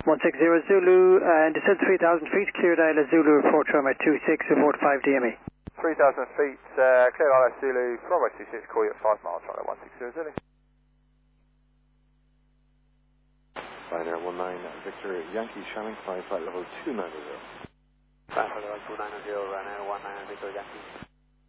160 Zulu, and descend 3,000 feet, clear dial Zulu, report runway 26, report 5 DME. 3,000 feet, clear dial Zulu, runway 26, call you at 5 miles, runway 160 Zulu. Ryanair 19 Victor Yankee Shannon, flight level 290. Flight level 290, Ryanair 19 Victor Yankee.